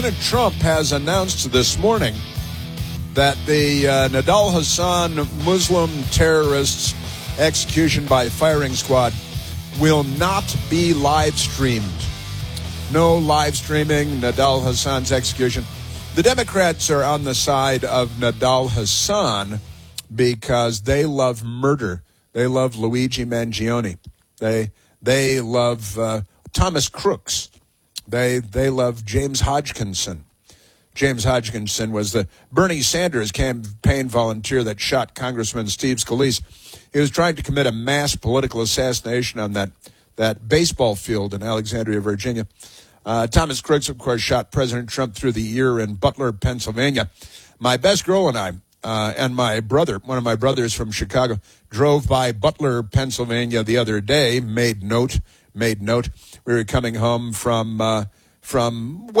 President Trump has announced this morning that the Nidal Hasan Muslim terrorists' execution by firing squad will not be live streamed. No live streaming Nidal Hasan's execution. The Democrats are on the side of Nidal Hasan because they love murder. They love Luigi Mangione. They love Thomas Crooks. They love James Hodgkinson. James Hodgkinson was the Bernie Sanders campaign volunteer that shot Congressman Steve Scalise. He was trying to commit a mass political assassination on that baseball field in Alexandria, Virginia. Thomas Crooks, of course, shot President Trump through the ear in Butler, Pennsylvania. My best girl and I, and my brother, one of my brothers from Chicago, drove by Butler, Pennsylvania the other day, made note. We were coming home from